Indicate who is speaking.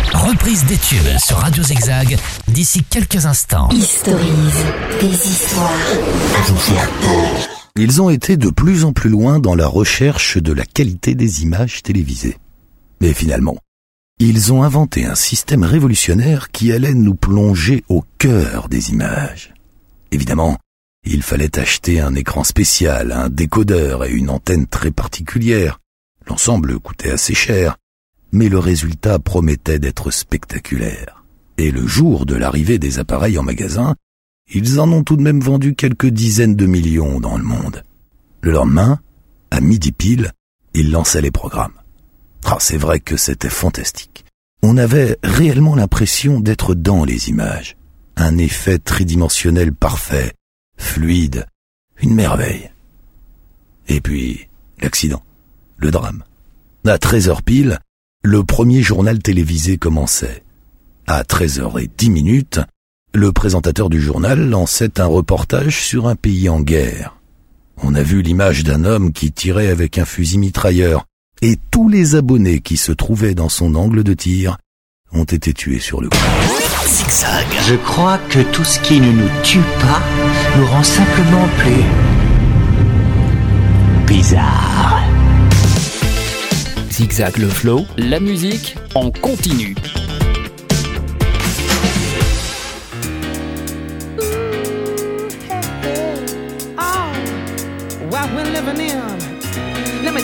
Speaker 1: Reprise des tubes sur Radio Zigzag d'ici quelques instants.
Speaker 2: Historise des histoires à vous faire peur.
Speaker 3: Ils ont été de plus en plus loin dans la recherche de la qualité des images télévisées. Mais finalement, ils ont inventé un système révolutionnaire qui allait nous plonger au cœur des images. Évidemment, il fallait acheter un écran spécial, un décodeur et une antenne très particulière. L'ensemble coûtait assez cher, mais le résultat promettait d'être spectaculaire. Et le jour de l'arrivée des appareils en magasin, ils en ont tout de même vendu quelques dizaines de millions dans le monde. Le lendemain, à midi pile, ils lançaient les programmes. C'est vrai que c'était fantastique. On avait réellement l'impression d'être dans les images. Un effet tridimensionnel parfait, fluide, une merveille. Et puis, l'accident, le drame. À 13h pile, le premier journal télévisé commençait. À 13h10, le présentateur du journal lançait un reportage sur un pays en guerre. On a vu l'image d'un homme qui tirait avec un fusil mitrailleur, et tous les abonnés qui se trouvaient dans son angle de tir ont été tués sur le coup.
Speaker 1: Zigzag.
Speaker 4: Je crois que tout ce qui ne nous tue pas nous rend simplement plus bizarre.
Speaker 5: Zigzag le flow, la musique en continu.
Speaker 6: What we're living in